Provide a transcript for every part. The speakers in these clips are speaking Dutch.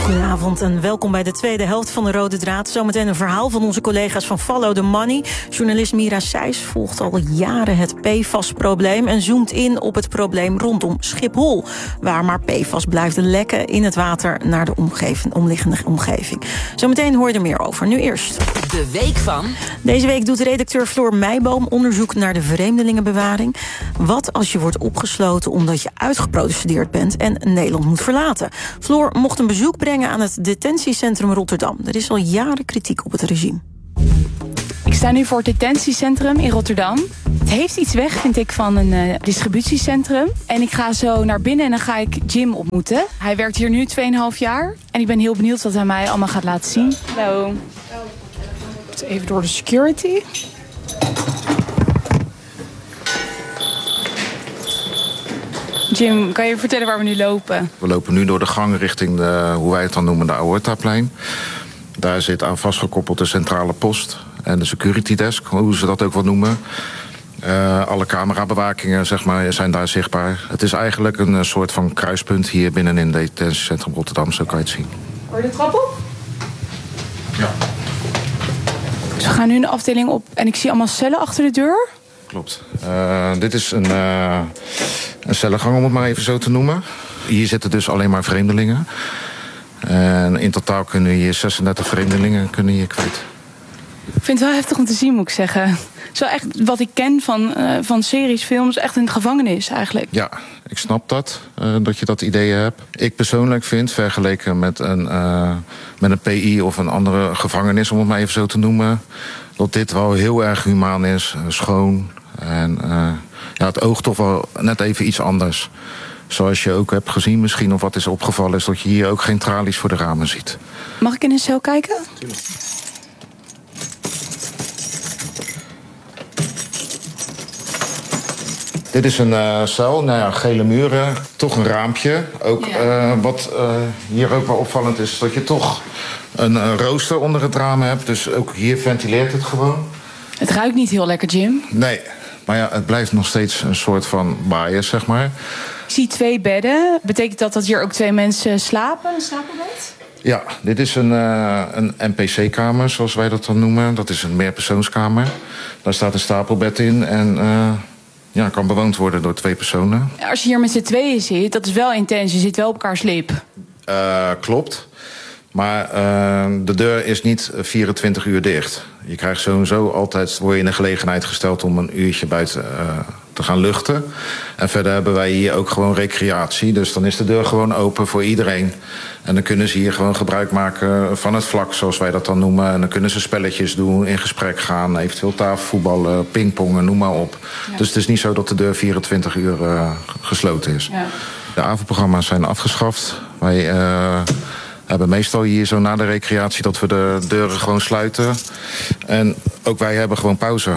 Goedenavond en welkom bij de tweede helft van de Rode Draad. Zometeen een verhaal van onze collega's van Follow the Money. Journalist Mira Sijs volgt al jaren het PFAS-probleem... en zoomt in op het probleem rondom Schiphol... waar maar PFAS blijft lekken in het water naar de omliggende omgeving. Zometeen hoor je er meer over. Nu eerst. De week van... Deze week doet redacteur Floor Meijboom onderzoek naar de vreemdelingenbewaring. Wat als je wordt opgesloten omdat je uitgeprocedeerd bent... en Nederland moet verlaten? Floor mocht een bezoek brengen aan het detentiecentrum Rotterdam. Er is al jaren kritiek op het regime. Ik sta nu voor het detentiecentrum in Rotterdam. Het heeft iets weg, vind ik, van een distributiecentrum. En ik ga zo naar binnen en dan ga ik Jim ontmoeten. Hij werkt hier nu 2,5 jaar. En ik ben heel benieuwd wat hij mij allemaal gaat laten zien. Hallo. Even door de security. Jim, kan je vertellen waar we nu lopen? We lopen nu door de gang richting hoe wij het dan noemen, de Aortaplein. Daar zit aan vastgekoppeld de centrale post en de security desk, hoe ze dat ook wel noemen. Alle camerabewakingen, zeg maar, zijn daar zichtbaar. Het is eigenlijk een soort van kruispunt hier binnen in het detentiecentrum Rotterdam, zo kan je het zien. Hoor je de trap op? Ja. Dus we gaan nu een afdeling op en ik zie allemaal cellen achter de deur. Klopt. Dit is een cellengang, om het maar even zo te noemen. Hier zitten dus alleen maar vreemdelingen. En in totaal kunnen hier 36 vreemdelingen hier kwijt. Ik vind het wel heftig om te zien, moet ik zeggen. Het is wel echt wat ik ken van series, films, echt een gevangenis eigenlijk. Ja, ik snap dat je dat idee hebt. Ik persoonlijk vind, vergeleken met een PI of een andere gevangenis, om het maar even zo te noemen, dat dit wel heel erg humaan is, schoon. En het oogt toch wel net even iets anders. Zoals je ook hebt gezien misschien, of wat is opgevallen, is dat je hier ook geen tralies voor de ramen ziet. Mag ik in een cel kijken? Tuurlijk. Dit is een cel, gele muren, toch een raampje. Ook, wat hier ook wel opvallend is, dat je toch een rooster onder het raam hebt. Dus ook hier ventileert het gewoon. Het ruikt niet heel lekker, Jim. Nee, maar ja, het blijft nog steeds een soort van bias, zeg maar. Ik zie 2 bedden. Betekent dat hier ook 2 mensen slapen? Een stapelbed? Ja, dit is een NPC-kamer, zoals wij dat dan noemen. Dat is een meerpersoonskamer. Daar staat een stapelbed in en kan bewoond worden door 2 personen. Als je hier met z'n tweeën zit, dat is wel intens. Je zit wel op elkaars lip. Klopt. Maar de deur is niet 24 uur dicht. Je krijgt sowieso altijd, word je in de gelegenheid gesteld om een uurtje buiten te gaan luchten. En verder hebben wij hier ook gewoon recreatie. Dus dan is de deur gewoon open voor iedereen. En dan kunnen ze hier gewoon gebruik maken van het vlak, zoals wij dat dan noemen. En dan kunnen ze spelletjes doen, in gesprek gaan, eventueel tafelvoetballen, pingpongen, noem maar op. Ja. Dus het is niet zo dat de deur 24 uur gesloten is. Ja. De avondprogramma's zijn afgeschaft. Wij hebben meestal hier zo na de recreatie dat we de deuren gewoon sluiten. En ook wij hebben gewoon pauze.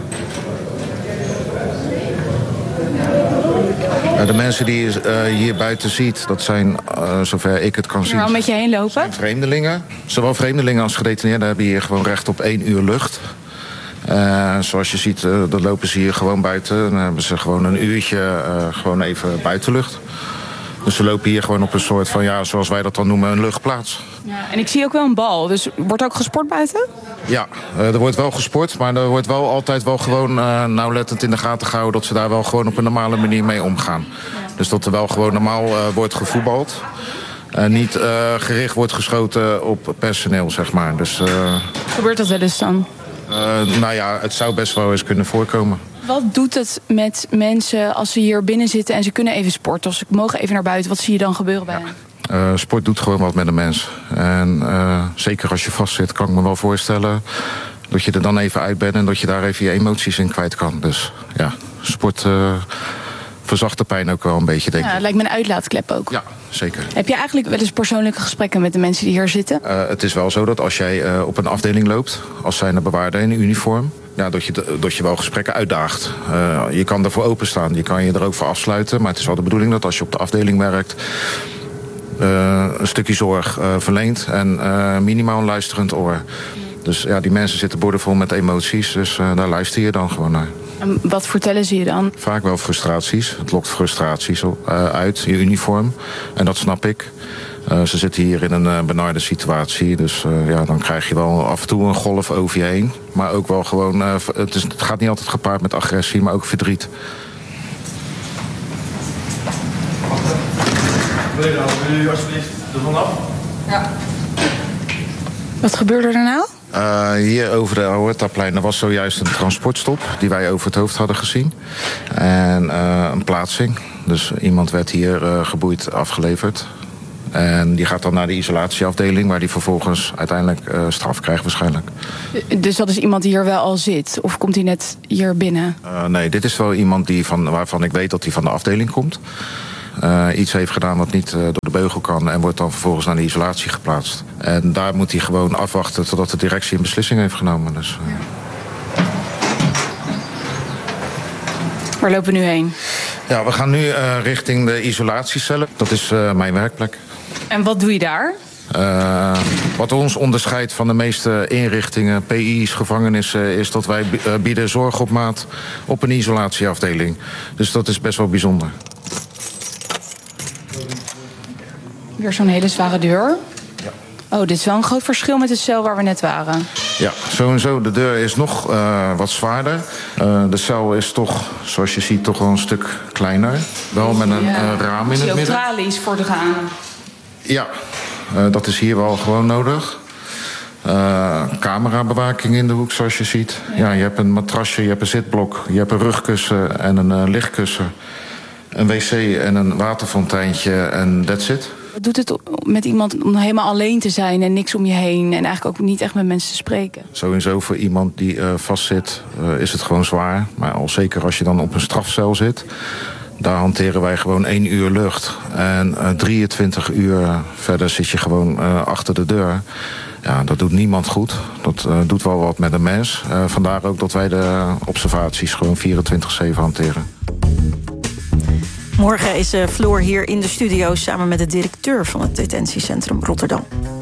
De mensen die je hier buiten ziet, dat zijn, zover ik het kan zien, wel met je heen lopen? Vreemdelingen. Zowel vreemdelingen als gedetineerden hebben hier gewoon recht op 1 uur lucht. Zoals je ziet, dan lopen ze hier gewoon buiten. Dan hebben ze gewoon een uurtje gewoon even buitenlucht. Dus ze lopen hier gewoon op een soort van, zoals wij dat dan noemen, een luchtplaats. Ja, en ik zie ook wel een bal, dus wordt er ook gesport buiten? Ja, er wordt wel gesport, maar er wordt wel altijd wel gewoon nauwlettend in de gaten gehouden dat ze daar wel gewoon op een normale manier mee omgaan. Ja. Dus dat er wel gewoon normaal wordt gevoetbald. Niet gericht wordt geschoten op personeel, zeg maar. Dus, gebeurt dat wel eens dan? Het zou best wel eens kunnen voorkomen. Wat doet het met mensen als ze hier binnen zitten en ze kunnen even sporten? Of ze mogen even naar buiten, wat zie je dan gebeuren bij hen? Sport doet gewoon wat met een mens. En zeker als je vastzit, kan ik me wel voorstellen dat je er dan even uit bent en dat je daar even je emoties in kwijt kan. Dus ja, sport verzacht de pijn ook wel een beetje, denk ik. Ja, het lijkt me een uitlaatklep ook. Ja, zeker. Heb je eigenlijk wel eens persoonlijke gesprekken met de mensen die hier zitten? Het is wel zo dat als jij op een afdeling loopt, als zijnde bewaarder in uniform, dat je wel gesprekken uitdaagt. Je kan ervoor openstaan, je kan je er ook voor afsluiten. Maar het is wel de bedoeling dat als je op de afdeling werkt, een stukje zorg verleent en minimaal een luisterend oor. Dus ja, die mensen zitten boordevol met emoties, dus daar luister je dan gewoon naar. En wat vertellen ze je dan? Vaak wel frustraties. Het lokt frustraties uit, je uniform. En dat snap ik. Ze zitten hier in een benarde situatie. Dus dan krijg je wel af en toe een golf over je heen. Maar ook wel gewoon... het gaat niet altijd gepaard met agressie, maar ook verdriet. Willen jullie alsjeblieft ervan af? Ja. Wat gebeurde er nou? Hier over de Aortaplein, er was zojuist een transportstop die wij over het hoofd hadden gezien. En een plaatsing. Dus iemand werd hier geboeid afgeleverd. En die gaat dan naar de isolatieafdeling, waar die vervolgens uiteindelijk straf krijgt waarschijnlijk. Dus dat is iemand die hier wel al zit? Of komt hij net hier binnen? Nee, dit is wel iemand waarvan ik weet dat hij van de afdeling komt. Iets heeft gedaan wat niet door de beugel kan en wordt dan vervolgens naar de isolatie geplaatst. En daar moet hij gewoon afwachten totdat de directie een beslissing heeft genomen. Dus, Waar lopen we nu heen? Ja, we gaan nu richting de isolatiecellen. Dat is mijn werkplek. En wat doe je daar? Wat ons onderscheidt van de meeste inrichtingen, PI's, gevangenissen, is dat wij bieden zorg op maat op een isolatieafdeling. Dus dat is best wel bijzonder. Weer zo'n hele zware deur. Ja. Oh, dit is wel een groot verschil met de cel waar we net waren. Ja, sowieso. De deur is nog wat zwaarder. De cel is toch, zoals je ziet, toch wel een stuk kleiner. Wel met een raam in het midden. Tralies voor te gaan. Ja, dat is hier wel gewoon nodig. Camerabewaking in de hoek, zoals je ziet. Ja, je hebt een matrasje, je hebt een zitblok, je hebt een rugkussen en een lichtkussen. Een wc en een waterfonteintje en that's it. Wat doet het met iemand om helemaal alleen te zijn en niks om je heen en eigenlijk ook niet echt met mensen te spreken? Sowieso voor iemand die vastzit is het gewoon zwaar. Maar al zeker als je dan op een strafcel zit, daar hanteren wij gewoon 1 uur lucht. En 23 uur verder zit je gewoon achter de deur. Ja, dat doet niemand goed. Dat doet wel wat met een mens. Vandaar ook dat wij de observaties gewoon 24/7 hanteren. Morgen is Floor hier in de studio samen met de directeur van het detentiecentrum Rotterdam.